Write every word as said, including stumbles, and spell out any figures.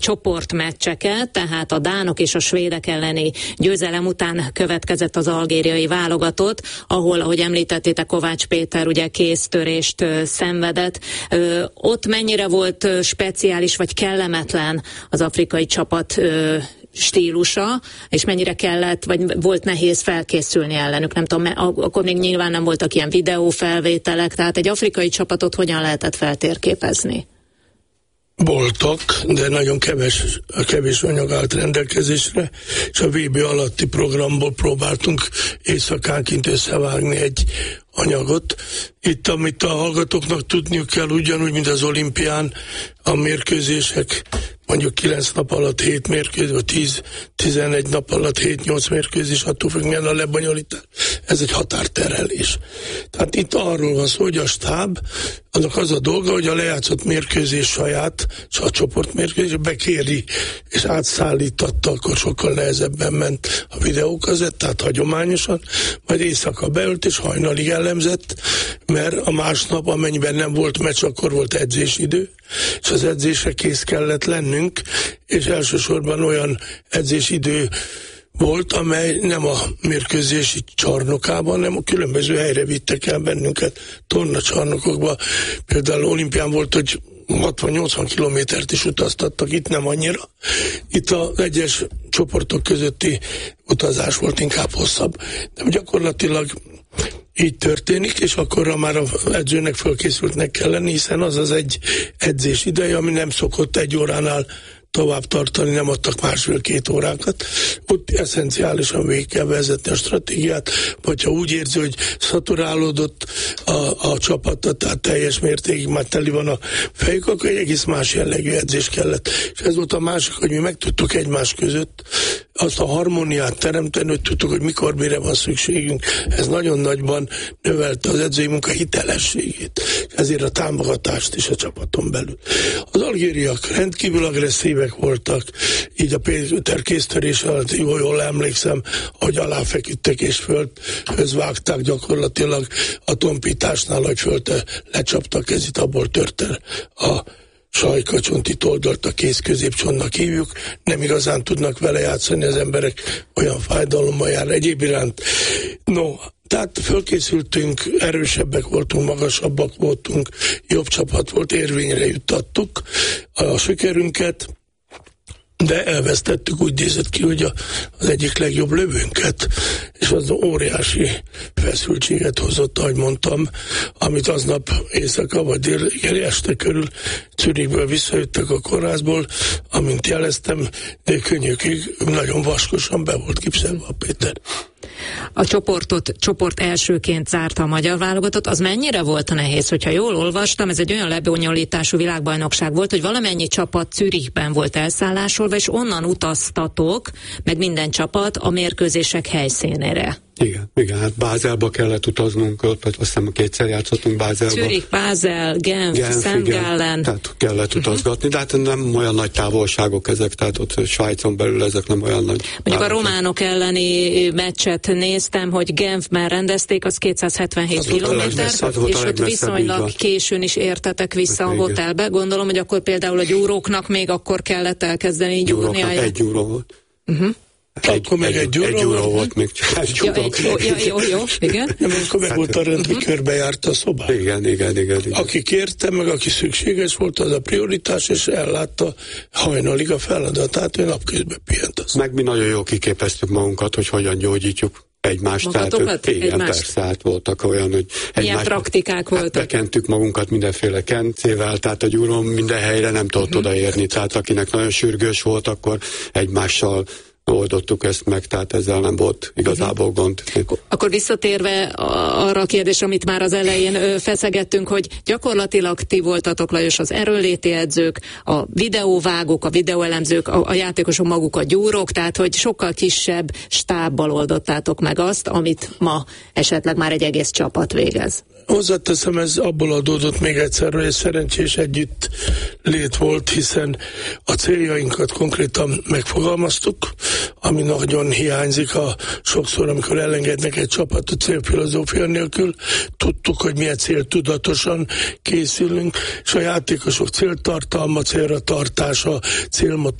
csoportmeccseket, tehát a dánok és a svédek elleni győzelem után következett az algériai válogatott, ahol, ahogy említettétek, Kovács Péter ugye kéztörést ö, szenvedett. Ö, ott mennyire volt ö, speciális vagy kellemetlen az afrikai csapat ö, stílusa, és mennyire kellett, vagy volt nehéz felkészülni ellenük, nem tudom, akkor még nyilván nem voltak ilyen videófelvételek, tehát egy afrikai csapatot hogyan lehetett feltérképezni? Voltak, de nagyon kevés, kevés anyag állt rendelkezésre, és a vé bé alatti programból próbáltunk éjszakánként összevágni egy anyagot. Itt, amit a hallgatóknak tudniuk kell, ugyanúgy, mint az olimpián, a mérkőzések mondjuk kilenc nap alatt hét mérkőzés, vagy tíz tizenegy nap alatt hét nyolc mérkőzés, attól függ, milyen a lebonyolítás. Ez egy határterelés. Tehát itt arról van szó, hogy a stáb, annak az a dolga, hogy a lejátszott mérkőzés saját, a csoportmérkőzés bekéri, és átszállítatta, akkor sokkal nehezebben ment a videókazett, tehát hagyományosan, majd éjszaka beölt, és hajnalig elemzett, mert a másnap, amennyiben nem volt meccs, akkor volt edzésidő, és az edzésre kész kellett lennünk, és elsősorban olyan edzésidő volt, amely nem a mérkőzési csarnokában, hanem a különböző helyre vittek el bennünket, tornacsarnokokba. Például olimpián volt, hogy hatvan-nyolcvan kilométert is utaztattak, itt nem annyira. Itt az egyes csoportok közötti utazás volt inkább hosszabb. De gyakorlatilag így történik, és akkorra már az edzőnek fölkészültnek kell lenni, hiszen az az egy edzés ideje, ami nem szokott egy óránál tovább tartani, nem adtak másfél-két órákat. Ott eszenciálisan végig kell vezetni a stratégiát, vagy ha úgy érzi, hogy szaturálódott a, a csapata, tehát teljes mértékig már teli van a fejük, akkor egy egész más jellegű edzés kellett. És ez volt a másik, hogy mi meg tudtuk egymás között azt a harmóniát teremteni, hogy tudtuk, hogy mikor mire van szükségünk. Ez nagyon nagyban növelte az edzői munka hitelességét, ezért a támogatást is a csapaton belül. Az algériak rendkívül agresszívek voltak, így a Péter kéztörés alatt, jól, jól emlékszem, hogy aláfeküdtek és földhöz vágták gyakorlatilag a tompításnál, hogy föld lecsaptak, ez itt abból tört el a sajkacsontit oldalt, a kéz középcsontnak hívjuk, nem igazán tudnak vele játszani az emberek, olyan fájdalommal jár egyéb iránt. No, tehát fölkészültünk, erősebbek voltunk, magasabbak voltunk, jobb csapat volt, érvényre juttattuk a sikerünket, de elvesztettük, úgy nézett ki, hogy a, az egyik legjobb lövőnket, és az óriási feszültséget hozott, ahogy mondtam, amit aznap éjszaka vagy dél, este körül Zürichből visszajöttek a kórházból, amint jeleztem, de könnyűkig nagyon vaskosan be volt gipszelve a Péter. A csoportot, csoport elsőként zárta a magyar válogatott, az mennyire volt nehéz? Hogyha jól olvastam, ez egy olyan lebonyolítású világbajnokság volt, hogy valamennyi csapat Zürichben volt elszállásolva, és onnan utaztatok, meg minden csapat a mérkőzések helyszínére. Igen, igen, hát Bázelba kellett utaznunk, ott azt hiszem kétszer játszottunk Bázelba. Zürich, Bázel, Genf, Genf Szent Gallen. Tehát kellett utazgatni, uh-huh. de hát nem olyan nagy távolságok ezek, tehát ott Svájcon belül ezek nem olyan nagy. Mondjuk a románok elleni meccset néztem, hogy Genfben rendezték, az kétszázhetvenhét kilométer, és ott viszonylag későn is értetek vissza hát, a hotelbe. Gondolom, hogy akkor például a gyúróknak még akkor kellett elkezdeni gyúrni. Egy gyúró volt. Uh-huh. Egy, akkor meg egy gyúró, egy gyúró volt, még csak egy ja, egy, jó, ja, jó, jó, igen. Nem, akkor meg hát, volt a rend, hogy uh-huh. körbejárta a szobát. Igen, igen, igen, igen. Aki kérte, meg aki szükséges volt, az a prioritás, és ellátta hajnalig a feladatát, hogy napközben pihent az. Meg mi nagyon jól kiképeztük magunkat, hogy hogyan gyógyítjuk egymást. Magatokat? Tehát, igen, egymást? Persze, hát voltak olyan, hogy milyen egymás, praktikák voltak? Hát bekentük magunkat mindenféle kencével, tehát a gyúrón minden helyre nem tudott uh-huh. odaérni, tehát akinek nagyon sürgős volt, akkor egymással oldottuk ezt meg, tehát ezzel nem volt igazából uh-huh. gond. Akkor visszatérve arra a kérdés, amit már az elején ö, feszegettünk, hogy gyakorlatilag ti voltatok, Lajos, az erőnléti edzők, a videóvágók, a videóelemzők, a, a játékosok maguk a gyúrok, tehát hogy sokkal kisebb stábbal oldottátok meg azt, amit ma esetleg már egy egész csapat végez. Hozzáteszem, ez abból adódott még egyszer, hogy egy szerencsés együtt lét volt, hiszen a céljainkat konkrétan megfogalmaztuk, a ami nagyon hiányzik a sokszor, amikor elengednek egy csapatot célfilozófia nélkül. Tudtuk, hogy milyen céltudatosan készülünk, és a játékosok céltartalma, célra tartása, célmotiváció,